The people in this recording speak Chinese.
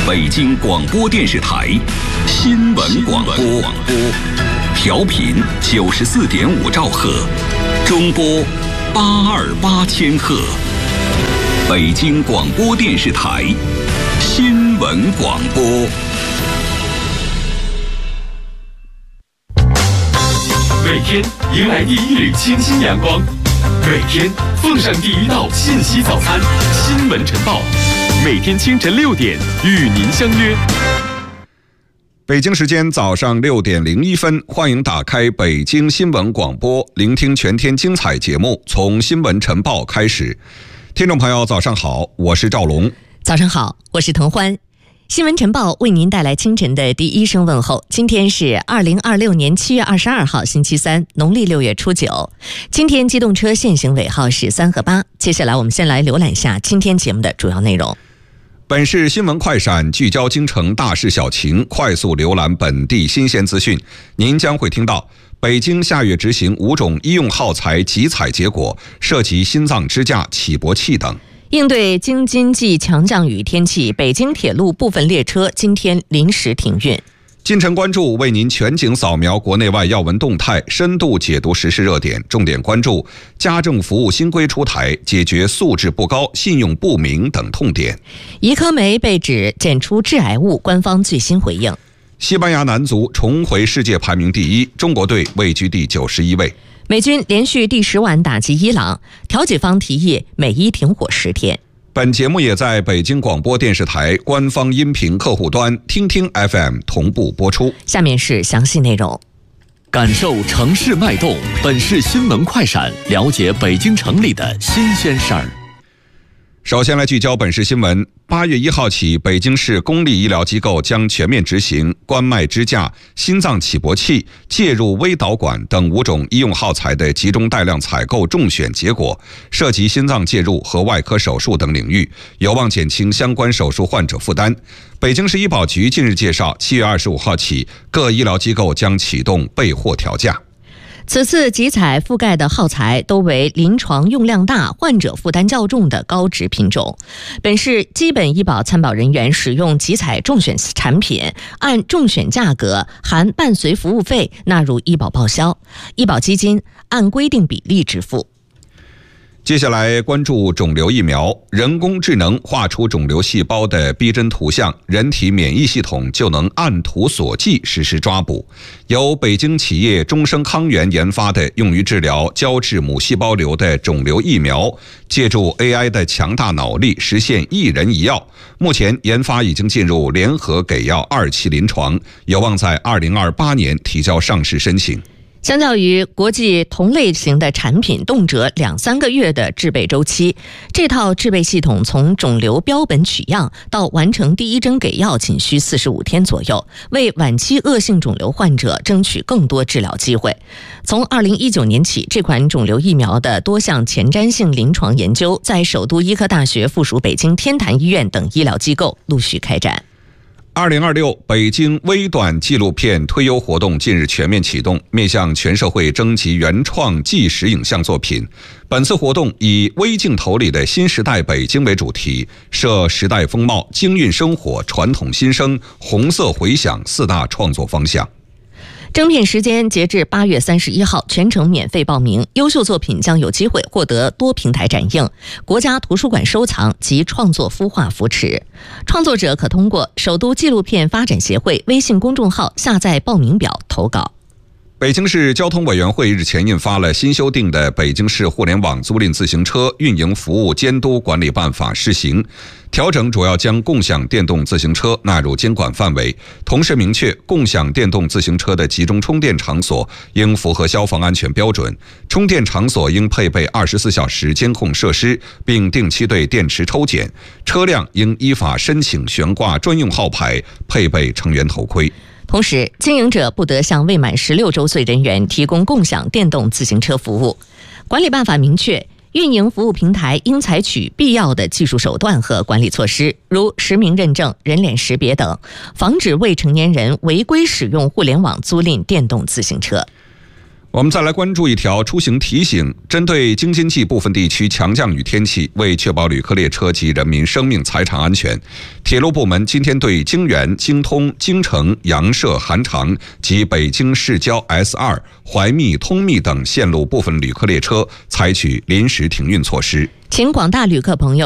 北京广播电视台新闻广播，调频94.5兆赫，中波828千赫。北京广播电视台新闻广播。 每天迎来第一缕清新阳光，每天奉上第一道信息早餐。新闻晨报，每天清晨6点与您相约。 北京时间早上6点01分，欢迎打开北京新闻广播，聆听全天精彩节目，从新闻晨报开始。听众朋友早上好，我是赵龙。 早上好，我是滕欢。新闻晨报为您带来清晨的第一声问候。今天是2026年7月22号星期三，农历6月初9。今天机动车限行尾号是3和8。接下来我们先来浏览下今天节目的主要内容。 本是新闻快闪，聚焦京城大事小情，快速浏览本地新鲜资讯。您将会听到北京下月执行5种医用耗材集采结果，涉及心脏支架、起搏器等。 应对京津冀强降雨天气，北京铁路部分列车今天临时停运。 近晨关注为您全景扫描国内外要闻动态，深度解读时事热点，重点关注家政服务新规出台，解决素质不高、信用不明等痛点。 怡科酶被指检出致癌物，官方最新回应。 西班牙男足重回世界排名第1，中国队位居第91位。 美军连续第10晚打击伊朗，调解方提议美伊停火10天。 本节目也在北京广播电视台官方音频客户端听听 FM 同步播出。 下面是详细内容。 感受城市脉动，本市新闻快闪，了解北京城里的新鲜事儿。 首先来聚焦本市新闻。8月1号起，北京市公立医疗机构将全面执行冠脉支架、心脏起搏器、介入微导管等5种医用耗材的集中带量采购中选结果，涉及心脏介入和外科手术等领域，有望减轻相关手术患者负担。北京市医保局近日介绍，7月25号起，各医疗机构将启动备货调价。 此次集采覆盖的耗材都为临床用量大、患者负担较重的高值品种。本市基本医保参保人员使用集采中选产品，按中选价格含伴随服务费纳入医保报销，医保基金按规定比例支付。 接下来关注肿瘤疫苗，人工智能画出肿瘤细胞的逼真图像，人体免疫系统就能按图索骥实施抓捕。由北京企业中生康源研发的用于治疗胶质母细胞瘤的肿瘤疫苗，借助 AI 的强大脑力实现一人一药。目前研发已经进入联合给药2期临床，有望在2028年提交上市申请。 相较于国际同类型的产品动辄2-3个月的制备周期，这套制备系统从肿瘤标本取样到完成第一针给药仅需45天左右，为晚期恶性肿瘤患者争取更多治疗机会。从2019年起，这款肿瘤疫苗的多项前瞻性临床研究在首都医科大学附属北京天坛医院等医疗机构陆续开展。 2026北京微短纪录片推优活动近日全面启动，面向全社会征集原创纪实影像作品。本次活动以微镜头里的新时代北京为主题，设时代风貌、京韵生活、传统新生、红色回响4大创作方向。 征聘时间截至8月31号，全程免费报名，优秀作品将有机会获得多平台展映、国家图书馆收藏及创作孵化扶持。创作者可通过首都纪录片发展协会微信公众号下载报名表投稿。 北京市交通委员会日前印发了新修订的《北京市互联网租赁自行车运营服务监督管理办法》施行，调整主要将共享电动自行车纳入监管范围，同时明确共享电动自行车的集中充电场所应符合消防安全标准，充电场所应配备24小时监控设施，并定期对电池抽检，车辆应依法申请悬挂专用号牌，配备成员头盔。 同时，经营者不得向未满16周岁人员提供共享电动自行车服务。管理办法明确，运营服务平台应采取必要的技术手段和管理措施，如实名认证、人脸识别等，防止未成年人违规使用互联网租赁电动自行车。 我们再来关注一条出行提醒，针对京津冀部分地区强降雨天气，为确保旅客列车及人民生命财产安全，铁路部门今天对京原、京通、京承、阳涉、韩长及北京市郊 S2、怀密、通密等线路部分旅客列车采取临时停运措施， 请广大旅客朋友